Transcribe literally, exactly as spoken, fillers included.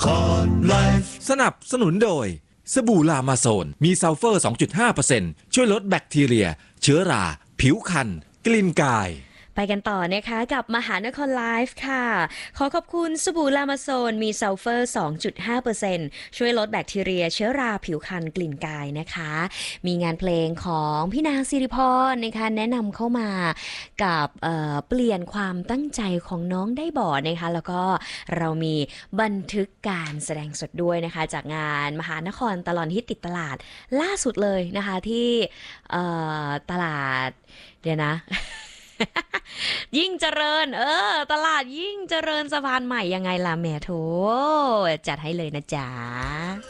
สนับสนุนโดยสบู่ลามาโซนมีซัลเฟอร์ สองจุดห้าเปอร์เซ็นต์ ช่วยลดแบคทีเรียเชื้อราผิวคันกลิ่นกายไปกันต่อนะคะกับมหานครไลฟ์ค่ะขอขอบคุณสบู่ลามาโซนมีซัลเฟอร์ สองจุดห้าเปอร์เซ็นต์ ช่วยลดแบคทีเรียเชื้อราผิวคันกลิ่นกายนะคะมีงานเพลงของพี่นางสิริพรนะคะแนะนำเข้ามากับเ, เปลี่ยนความตั้งใจของน้องได้บ่นะคะแล้วก็เรามีบันทึกการแสดงสดด้วยนะคะจากงานมหานครตลอดฮิตติดตลาดล่าสุดเลยนะคะที่ตลาดเดี๋ยวนะยิ่งเจริญเออตลาดยิ่งเจริญสะพานใหม่ยังไงล่ะแม่โถจัดให้เลยนะจ๊ะ